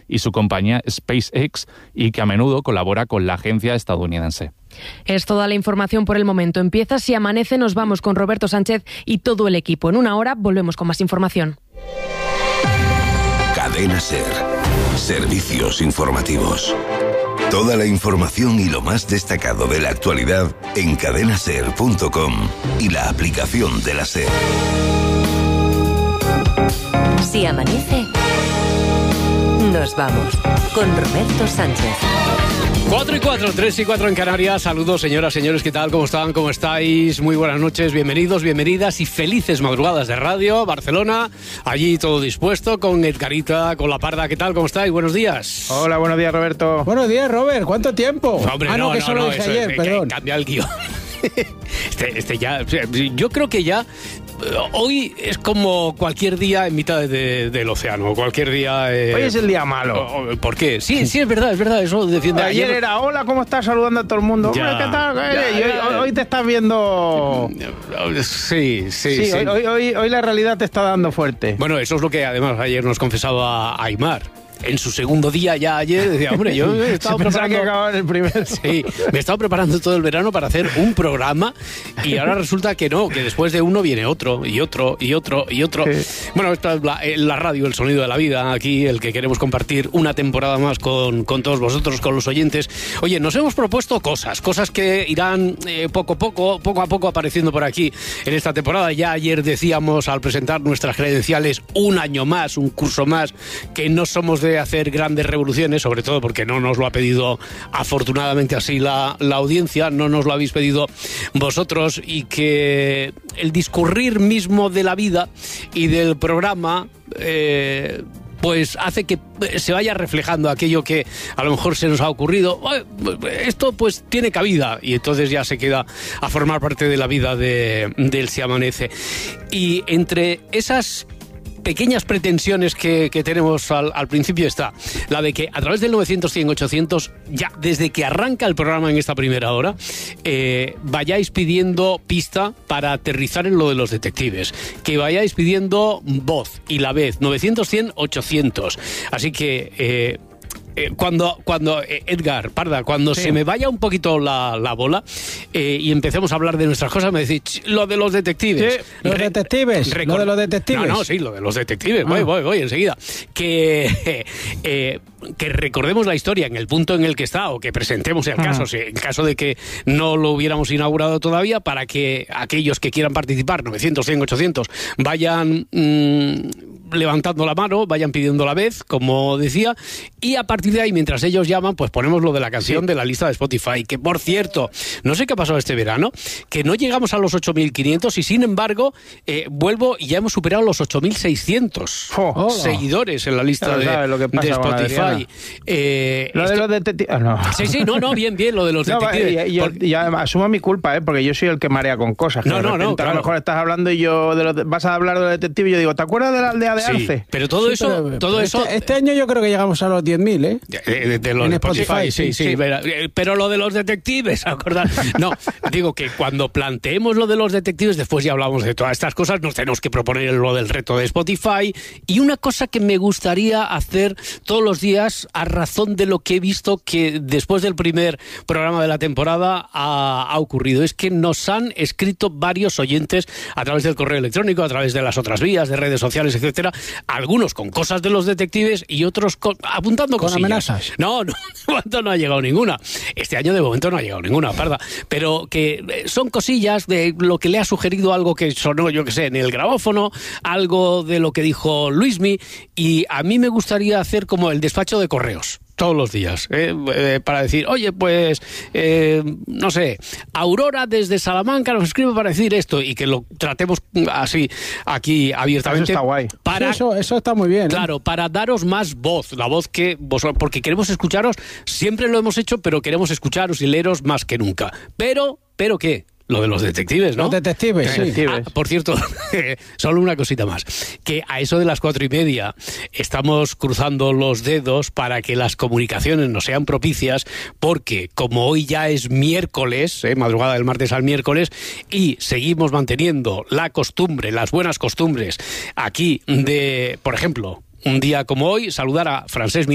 y su compañía SpaceX, y que a menudo colabora con la agencia estadounidense. Es toda la información por el momento. Empieza Si Amanece, nos vamos con Roberto Sánchez y todo el equipo. En una hora volvemos con más información. Cadena SER. Servicios informativos. Toda la información y lo más destacado de la actualidad en cadenaser.com y la aplicación de la SER. Si amanece, nos vamos con Roberto Sánchez. 4 y 4, 3 y 4 en Canarias. Saludos, señoras, señores, ¿qué tal? ¿Cómo están? ¿Cómo estáis? Muy buenas noches, bienvenidos, bienvenidas y felices madrugadas de radio. Barcelona, allí todo dispuesto, con Edgarita, con La Parda. ¿Qué tal? ¿Cómo estáis? Buenos días. Hola, buenos días, Roberto. Buenos días, Robert. ¿Cuánto tiempo? Hombre, no, que solo dije ayer, perdón. Cambia el guión. Este ya, yo creo que ya hoy es como cualquier día en mitad del océano, cualquier día... Hoy es el día malo. ¿Por qué? Sí, es verdad, eso defiende. Ayer era, hola, ¿cómo estás? Saludando a todo el mundo. Ya, Hombre, ¿qué tal? Ya. Hoy te estás viendo... Sí. Hoy la realidad te está dando fuerte. Bueno, eso es lo que además ayer nos confesaba Aimar. En su segundo día ya ayer decía, hombre, yo he estado preparando... que acababa en el primer. Sí, me he estado preparando todo el verano para hacer un programa y ahora resulta que no, que después de uno viene otro y otro y otro y otro. Sí. Bueno, esta es la radio, el sonido de la vida, aquí el que queremos compartir una temporada más con todos vosotros, con los oyentes. Oye, nos hemos propuesto cosas que irán poco a poco apareciendo por aquí en esta temporada. Ya ayer decíamos al presentar nuestras credenciales, un año más, un curso más, que no somos de hacer grandes revoluciones, sobre todo porque no nos lo ha pedido afortunadamente así la audiencia, no nos lo habéis pedido vosotros, y que el discurrir mismo de la vida y del programa pues hace que se vaya reflejando aquello que a lo mejor se nos ha ocurrido. Esto pues tiene cabida, y entonces ya se queda a formar parte de la vida del Si Amanece. Y entre esas pequeñas pretensiones que tenemos al principio está la de que a través del 900-100-800, ya desde que arranca el programa en esta primera hora, vayáis pidiendo pista para aterrizar en lo de los detectives, que vayáis pidiendo voz y la vez 900-100-800. Así que cuando Edgar, Parda, cuando se me vaya un poquito la bola y empecemos a hablar de nuestras cosas, me decís lo de los detectives. Sí, los detectives. Lo de los detectives. No, sí, lo de los detectives. Voy enseguida. Que recordemos la historia en el punto en el que está, o que presentemos el caso, en caso de que no lo hubiéramos inaugurado todavía, para que aquellos que quieran participar, 900, 100, 800, vayan levantando la mano, vayan pidiendo la vez, como decía, y a partir de ahí, mientras ellos llaman, pues ponemos lo de la canción de la lista de Spotify, que por cierto, no sé qué ha pasado este verano, que no llegamos a los 8.500 y sin embargo, vuelvo y ya hemos superado los 8.600 seguidores en la lista de Spotify. Lo de los detectives... no. Sí, no, bien, lo de los detectives. Y asumo mi culpa, porque yo soy el que marea con cosas. No, claro. A lo mejor estás hablando y vas a hablar de los detectives y yo digo, ¿te acuerdas de la aldea de Arce? Sí, pero todo eso... Este año yo creo que llegamos a los 10.000, ¿eh? De los Spotify, sí. Pero lo de los detectives, ¿acordás? No, digo que cuando planteemos lo de los detectives, después ya hablamos de todas estas cosas, nos tenemos que proponer lo del reto de Spotify. Y una cosa que me gustaría hacer todos los días, a razón de lo que he visto que después del primer programa de la temporada ha ocurrido, es que nos han escrito varios oyentes a través del correo electrónico, a través de las otras vías, de redes sociales, etcétera, algunos con cosas de los detectives y otros apuntando con cosillas. Amenazas. No, de momento no ha llegado ninguna. Este año de momento no ha llegado ninguna, Parda. Pero que son cosillas de lo que le ha sugerido, algo que sonó, yo que sé, en el grabófono, algo de lo que dijo Luismi, y a mí me gustaría hacer como el despacho de correos todos los días, para decir, oye, pues, no sé, Aurora desde Salamanca nos escribe para decir esto, y que lo tratemos así, aquí, abiertamente. Eso está guay. Eso está muy bien. Claro, para daros más voz, la voz que vosotros, porque queremos escucharos, siempre lo hemos hecho, pero queremos escucharos y leeros más que nunca. Pero ¿qué? Lo de los detectives, ¿no? Los detectives, sí. Por cierto, solo una cosita más. Que a eso de las 4:30 estamos cruzando los dedos para que las comunicaciones nos sean propicias, porque como hoy ya es miércoles, madrugada del martes al miércoles, y seguimos manteniendo la costumbre, las buenas costumbres aquí de, por ejemplo, un día como hoy, saludar a Francesc